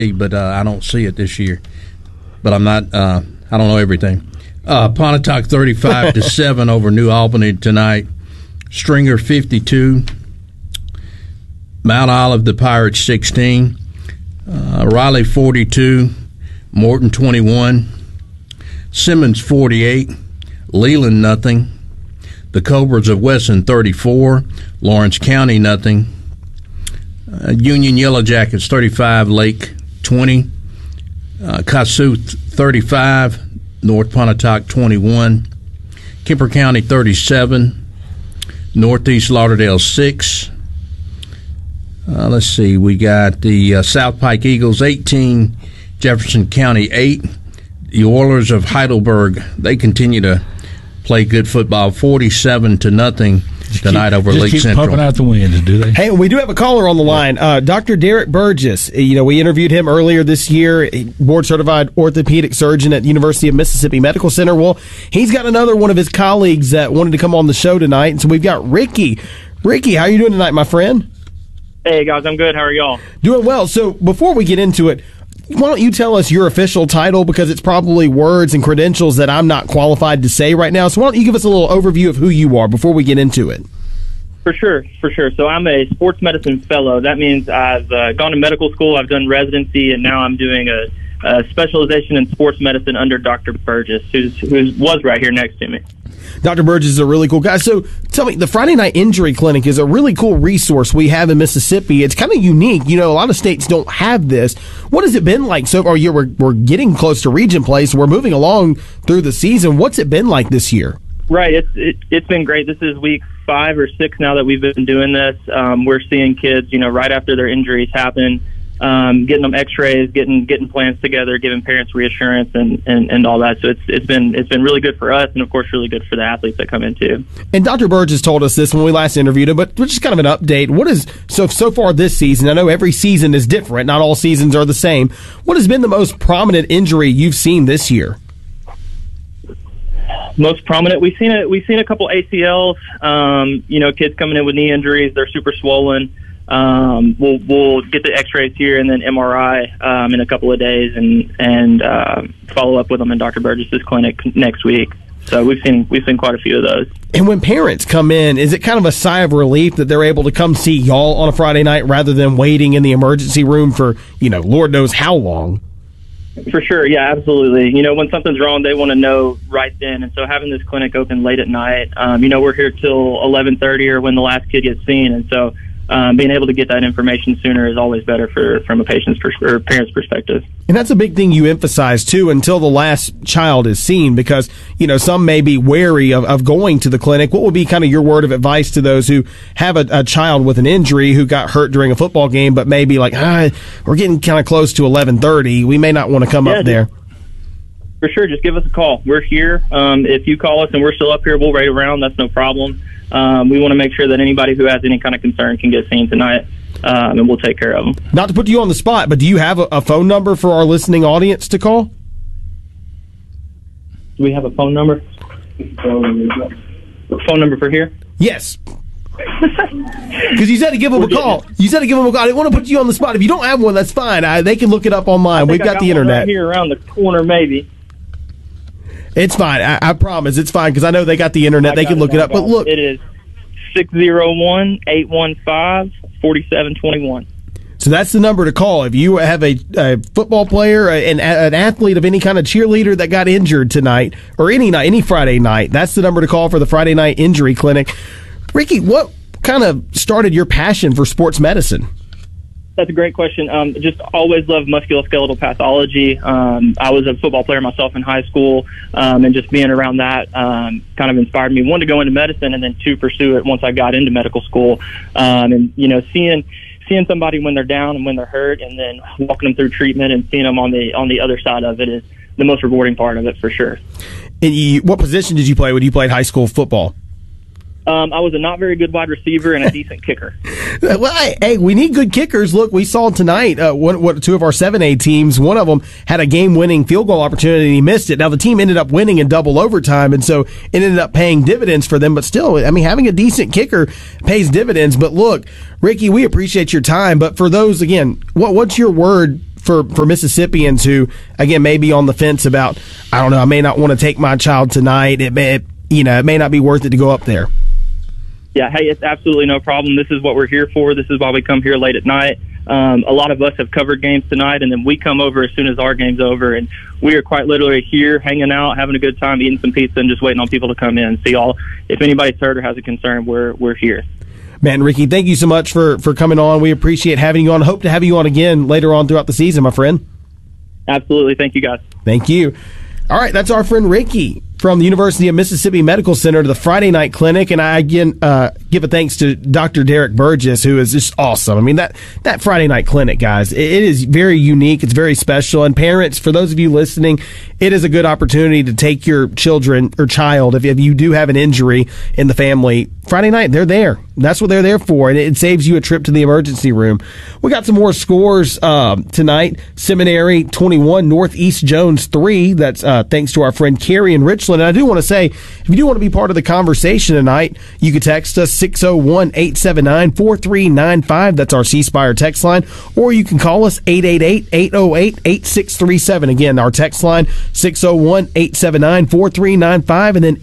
but I don't see it this year. But I'm not. I don't know everything. Pontotoc 35-7 over New Albany tonight. Stringer 52. Mount Olive the Pirates 16. Riley 42. Morton 21. Simmons 48. Leland nothing. The Cobras of Wesson 34. Lawrence County nothing. Union Yellow Jackets 35. Lake 20. Kossuth 35. North Pontotoc 21. Kemper County 37. Northeast Lauderdale 6. Let's see, we got the South Pike Eagles 18. Jefferson County 8. The Oilers of Heidelberg, they continue to play good football, 47-0 tonight over Lake Central. Pumping out the wins, do they? Hey, we do have a caller on the line, Dr. Derek Burgess. We interviewed him earlier this year, board-certified orthopedic surgeon at the University of Mississippi Medical Center. Well, he's got another one of his colleagues that wanted to come on the show tonight, and so we've got Ricky. Ricky, how are you doing tonight, my friend? Hey, guys, I'm good. How are y'all? Doing well. So before we get into it, why don't you tell us your official title, because it's probably words and credentials that I'm not qualified to say right now. So why don't you give us a little overview of who you are before we get into it? For sure. So I'm a sports medicine fellow. That means I've gone to medical school, I've done residency, and now I'm doing a specialization in sports medicine under Dr. Burgess, who was right here next to me. Dr. Burgess is a really cool guy. So tell me, the Friday Night Injury Clinic is a really cool resource we have in Mississippi. It's kind of unique. A lot of states don't have this. What has it been like so far? We're getting close to Region Play, so we're moving along through the season. What's it been like this year? Right. It's been great. This is week 5 or 6 now that we've been doing this. We're seeing kids, right after their injuries happen, getting them X-rays, getting plans together, giving parents reassurance and all that. So it's been really good for us, and of course really good for the athletes that come in too. And Dr. Burgess told us this when we last interviewed him, but just kind of an update. What is so far this season? I know every season is different. Not all seasons are the same. What has been the most prominent injury you've seen this year? Most prominent, we've seen a couple ACLs. Kids coming in with knee injuries, they're super swollen. We'll get the X-rays here and then MRI in a couple of days and follow up with them in Dr. Burgess's clinic next week. So we've seen quite a few of those. And when parents come in, is it kind of a sigh of relief that they're able to come see y'all on a Friday night rather than waiting in the emergency room for Lord knows how long? For sure, yeah, absolutely. When something's wrong, they want to know right then. And so having this clinic open late at night, we're here till 11:30 or when the last kid gets seen, and so being able to get that information sooner is always better from a patient's or parent's perspective. And that's a big thing you emphasize, too, until the last child is seen, because, some may be wary of going to the clinic. What would be kind of your word of advice to those who have a child with an injury who got hurt during a football game, but maybe like, we're getting kind of close to 11:30. We may not want to come up there. For sure, just give us a call. We're here. If you call us and we're still up here, we'll wait around. That's no problem. We want to make sure that anybody who has any kind of concern can get seen tonight, and we'll take care of them. Not to put you on the spot, but do you have a phone number for our listening audience to call? Do we have a phone number? Phone number for here? Yes. Because you said to give them a call. You said to give them a call. I didn't want to put you on the spot. If you don't have one, that's fine. They can look it up online. We've got the internet. Right here around the corner, maybe. It's fine. I promise. It's fine because I know they got the internet. They can look it up. But look. It is 601-815-4721. So that's the number to call. If you have a football player, an athlete of any kind of cheerleader that got injured tonight, or any Friday night, that's the number to call for the Friday Night Injury Clinic. Ricky, what kind of started your passion for sports medicine? That's a great question. Just always loved musculoskeletal pathology. I was a football player myself in high school, and just being around that kind of inspired me, one, to go into medicine, and then two, pursue it once I got into medical school. And seeing somebody when they're down and when they're hurt, and then walking them through treatment and seeing them on the other side of it is the most rewarding part of it, for sure. And what position did you play when you played high school football? I was a not very good wide receiver and a decent kicker. Well, hey, we need good kickers. Look, we saw tonight two of our 7A teams. One of them had a game-winning field goal opportunity and he missed it. Now, the team ended up winning in double overtime, and so it ended up paying dividends for them. But still, having a decent kicker pays dividends. But look, Ricky, we appreciate your time. But for those, again, what's your word for Mississippians who, again, may be on the fence about, I don't know, I may not want to take my child tonight. It may not be worth it to go up there. Yeah, hey, it's absolutely no problem. This is what we're here for. This is why we come here late at night. A lot of us have covered games tonight, and then we come over as soon as our game's over, and we are quite literally here hanging out, having a good time, eating some pizza, and just waiting on people to come in. See y'all. If anybody's hurt or has a concern, we're here. Man, Ricky, thank you so much for coming on. We appreciate having you on. Hope to have you on again later on throughout the season, my friend. Absolutely. Thank you, guys. Thank you. All right, that's our friend Ricky from the University of Mississippi Medical Center to the Friday Night Clinic. And I, again, give a thanks to Dr. Derek Burgess, who is just awesome. I mean, that Friday Night Clinic, guys, it is very unique. It's very special. And parents, for those of you listening, it is a good opportunity to take your children or child, if you do have an injury in the family, Friday night, they're there. That's what they're there for, and it saves you a trip to the emergency room. We got some more scores tonight. Seminary 21, Northeast Jones 3. That's thanks to our friend Carrie in Richland. And I do want to say, if you do want to be part of the conversation tonight, you can text us 601-879-4395. That's our C Spire text line. Or you can call us 888-808-8637. Again, our text line, 601-879-4395, and then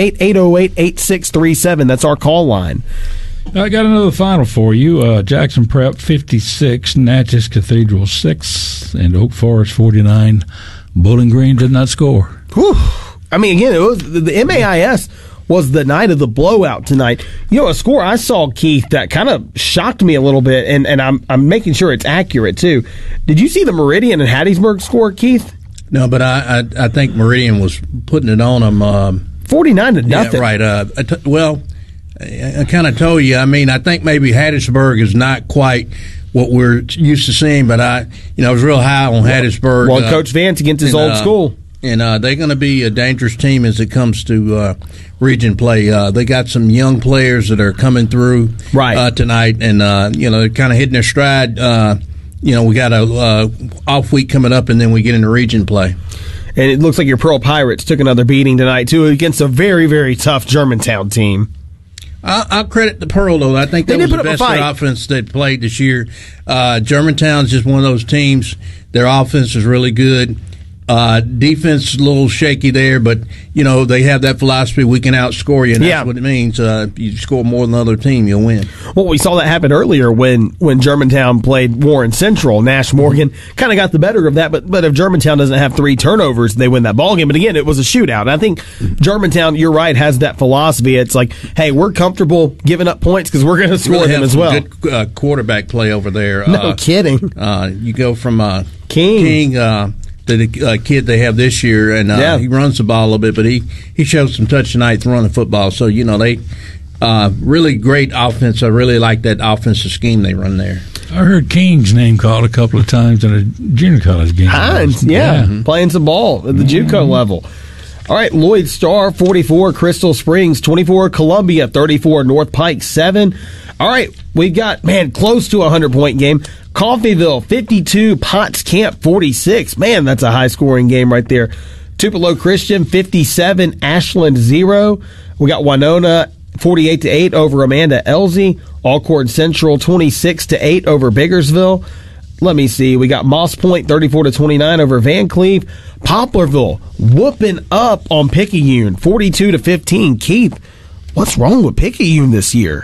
888-808-8637. That's our call line. I got another final for you. Jackson Prep 56, Natchez Cathedral 6, and Oak Forest 49. Bowling Green did not score. Whew. I mean, again, it was the MAIS was the night of the blowout tonight. You know, a score I saw, Keith, that kind of shocked me a little bit, and I'm making sure it's accurate too. Did you see the Meridian and Hattiesburg score, Keith? No, but I think Meridian was putting it on them 49-0. Yeah, right. Well, I kind of told you. I mean, I think maybe Hattiesburg is not quite what we're used to seeing, but I was real high on Hattiesburg. Well, Coach Vance against his old school. And they're going to be a dangerous team as it comes to region play. They got some young players that are coming through tonight, and they're kind of hitting their stride. We got a off week coming up, and then we get into region play. And it looks like your Pearl Pirates took another beating tonight too against a very, very tough Germantown team. I'll credit the Pearl, though. I think that was the best offense they played this year. Germantown's just one of those teams. Their offense is really good. Defense is a little shaky there, but they have that philosophy: we can outscore you, and that's what it means. You score more than the other team, you'll win. Well, we saw that happen earlier when Germantown played Warren Central. Nash Morgan kind of got the better of that, but if Germantown doesn't have 3 turnovers, they win that ball game. But again, it was a shootout. I think Germantown, you're right, has that philosophy. It's like, hey, we're comfortable giving up points because we're going to score them as well. Good quarterback play over there. No kidding. You go from King the kid they have this year, and he runs the ball a little bit, but he showed some touch tonight throwing the football. So, they really great offense. I really like that offensive scheme they run there. I heard King's name called a couple of times in a junior college game. Hines, playing some ball at the JUCO level. All right, Lloyd Star, 44, Crystal Springs, 24, Columbia, 34, North Pike, 7. All right, we've got, close to a 100-point game. Coffeyville, 52, Potts Camp, 46. Man, that's a high-scoring game right there. Tupelo Christian, 57, Ashland, 0. We got Winona, 48-8 over Amanda Elsie. Alcorn Central, 26-8 over Biggersville. Let me see. We got Moss Point, 34-29 over Van Cleve. Poplarville whooping up on Picayune, 42-15. Keith, what's wrong with Picayune this year?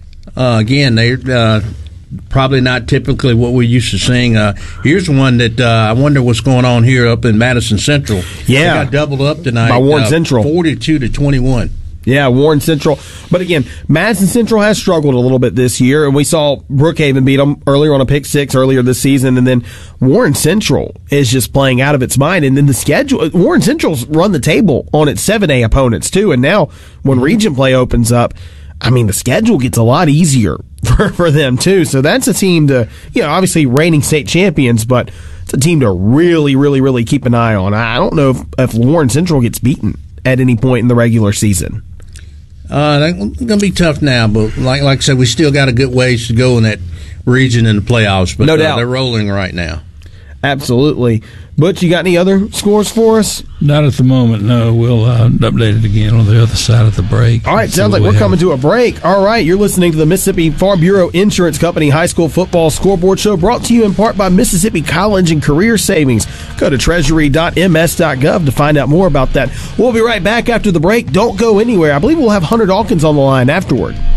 Again, they're probably not typically what we're used to seeing. Here's one that I wonder what's going on here up in Madison Central. Yeah, they got doubled up tonight by Warren Central, 42-21. Yeah, Warren Central. But again, Madison Central has struggled a little bit this year, and we saw Brookhaven beat them earlier on a pick 6 earlier this season, and then Warren Central is just playing out of its mind. And then the schedule, Warren Central's run the table on its 7A opponents too, and now when region play opens up, the schedule gets a lot easier for them too. So that's a team to, obviously reigning state champions, but it's a team to really, really, really keep an eye on. I don't know if Warren Central gets beaten at any point in the regular season. That's going to be tough now, but like I said, we still got a good ways to go in that region in the playoffs. But no doubt. They're rolling right now. Absolutely. Butch, you got any other scores for us? Not at the moment, no. We'll update it again on the other side of the break. All right, sounds like we're coming to a break. All right, you're listening to the Mississippi Farm Bureau Insurance Company High School Football Scoreboard Show, brought to you in part by Mississippi College and Career Savings. Go to treasury.ms.gov to find out more about that. We'll be right back after the break. Don't go anywhere. I believe we'll have Hunter Dawkins on the line afterward.